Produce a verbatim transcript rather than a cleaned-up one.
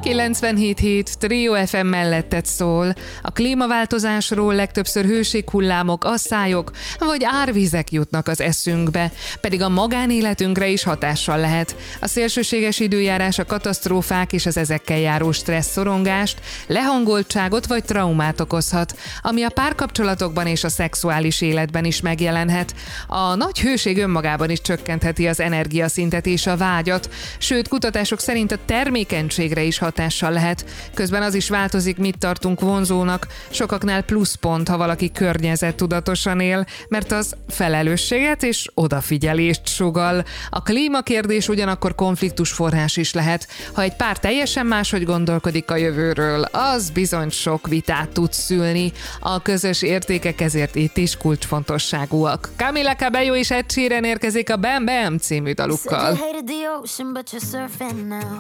kilencvenhét hét Trio ef em mellettet szól. A klímaváltozásról legtöbbször hőséghullámok, asszályok vagy árvizek jutnak az eszünkbe, pedig a magánéletünkre is hatással lehet. A szélsőséges időjárás a katasztrófák és az ezekkel járó stressz szorongást, lehangoltságot vagy traumát okozhat, ami a párkapcsolatokban és a szexuális életben is megjelenhet. A nagy hőség önmagában is csökkentheti az energiaszintet és a vágyat, sőt kutatások szerint a termékenységre is hatással lehet. Közben az is változik, mit tartunk vonzónak. Sokaknál pluszpont, ha valaki környezettudatosan él, mert az felelősséget és odafigyelést sugall. A klímakérdés ugyanakkor konfliktusforrás is lehet. Ha egy pár teljesen máshogy gondolkodik a jövőről, az bizony sok vitát tud szülni. A közös értékek ezért itt is kulcsfontosságúak. Camila Cabello és Ed Sheeran érkezik a Bam Bam című dalukkal. Said you hated the ocean, but you're surfing now.